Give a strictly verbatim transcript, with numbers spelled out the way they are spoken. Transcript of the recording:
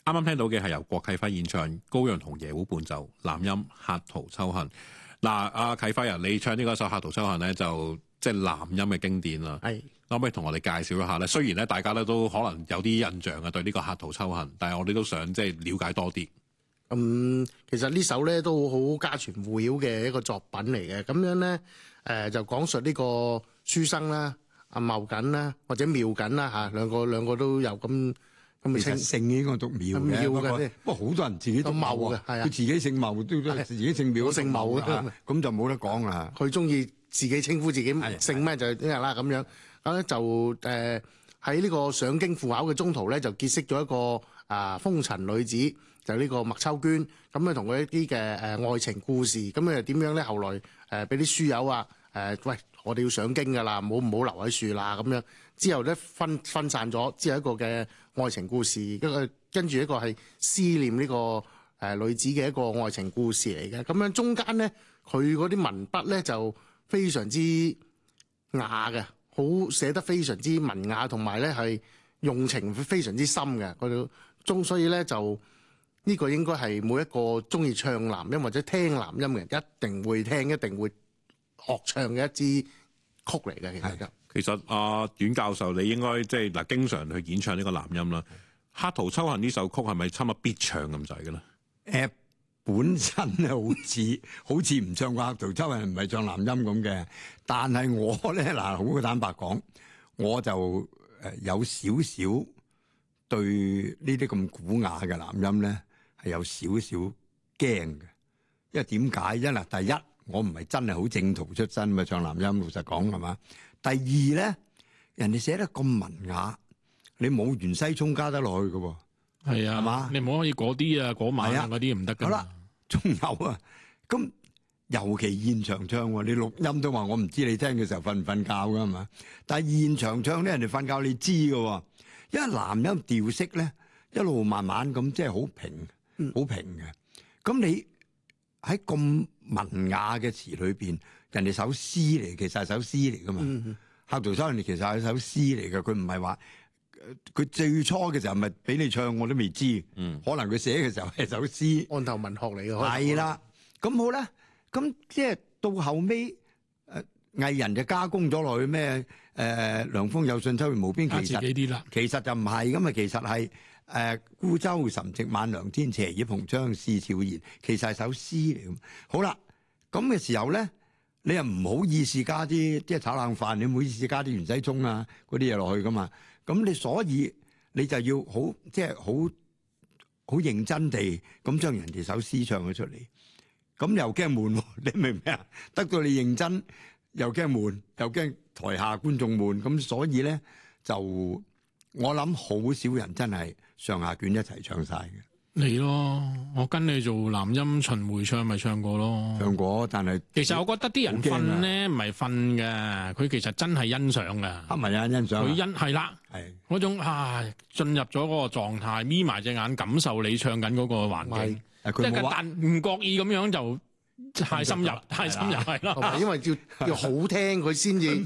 啱啱聽到嘅係由郭啟輝演唱，高陽同野狐伴奏，男音《客途秋恨》。嗱，阿啟輝啊，你唱呢個首《客途秋恨》咧，就即係男音嘅經典啦。係，可唔可以同我哋介紹一下咧？雖然咧，大家咧都可能有啲印象啊，對呢個《客途秋恨》，但係我哋都想即係了解多啲。 嗯，其實呢首咧都好家傳戶曉嘅一個作品嚟嘅。咁樣咧，誒、呃、就講述呢個書生啦、阿茂瑾啦，或者妙瑾啦嚇，兩個兩個都有咁。咁其實姓應該讀妙嘅，不過不過好多人自己讀茂嘅，係啊，佢自己姓茂都都自己姓妙， 姓茂嘅， 咁就冇得講啦。 佢中意自己稱呼自己姓咩就聽日啦咁樣。咁咧就誒喺呢個上京赴考嘅中途咧，就結識咗一個啊風塵女子，就呢個麥秋娟。咁咧同佢一啲嘅誒愛情故事，咁咧點樣咧？後來誒俾啲書友啊誒喂，我哋要上京㗎啦，唔好唔好留喺樹啦咁樣。之後咧分分散咗，之後一個嘅愛情故事，一個跟住一個係思念呢個誒女子嘅一個愛情故事嚟嘅。咁樣中間咧，佢嗰啲文筆咧就非常之雅嘅，好寫得非常之文雅，同埋咧係用情非常之深嘅。嗰度中，所以咧就呢個應該係每一個中意唱男音或者聽男音嘅人一定會聽，一定會學唱嘅一支曲嚟嘅。其實其實阿阮教授，你應該即係嗱，經常去演唱呢個男音啦。《客途秋恨》呢首曲係咪差唔多必唱咁滯嘅咧？ 誒，本身咧好似好似唔唱過《客途秋恨》，唔係唱男音咁嘅。但係我咧嗱，好坦白講，我就誒有少少對呢啲咁古雅嘅男音咧係有少少驚嘅。因為點解？因為第一，我唔係真係好正途出身咪唱男音，老實講係嘛。第二咧，人哋寫得咁文雅，你冇袁西聰加得落去嘅喎， 係啊，係嘛？你唔可以嗰啲啊，嗰晚啊嗰啲唔得㗎。 好啦，仲有啊，咁尤其現場唱喎，你錄音都話我唔知你聽嘅時候瞓唔瞓覺㗎係嘛？但係現場唱咧，人哋瞓覺你知嘅喎，因為男音調式咧一路慢慢咁即係好平，好平嘅。咁你喺咁文雅嘅詞裏邊。人哋首詩嚟，其實係首詩嚟噶嘛。《客途秋恨》其實係首詩嚟嘅，佢唔係話佢最初嘅時候咪俾你唱，我都未知。嗯、可能佢寫嘅時候係首詩， 案頭文學嚟嘅。 係啦，咁好啦，咁即係到後尾誒、呃、藝人就加工咗落去咩？誒涼風有信秋月無邊，其實其實就唔係咁啊，其實係誒孤舟沉寂晚涼天，斜倚蓬窗事悄然，其實係首詩嚟嘅。好啦，咁嘅時候咧。你又唔好意思加啲即係炒冷飯，你唔好意思加啲袁西聰啊嗰啲嘢落去噶嘛？咁你所以你就要好即係好好認真地咁將人哋首詩唱咗出嚟，咁又驚悶，你明唔明啊？得到你認真又驚悶，又驚台下觀眾悶，咁所以咧就我諗好少人真係上下卷一齊唱晒嘅。 你咯，我跟你做男音巡迴唱咪唱過咯， 唱過，但係其實我覺得啲人瞓咧唔係瞓嘅，佢其實真係欣賞嘅， 係咪啊？欣賞佢欣係啦，係嗰種啊進入咗嗰個狀態，眯埋隻眼感受你唱緊嗰個環境，即係但唔覺意咁樣就太深入，太深入係啦， 因為要要好聽佢先至。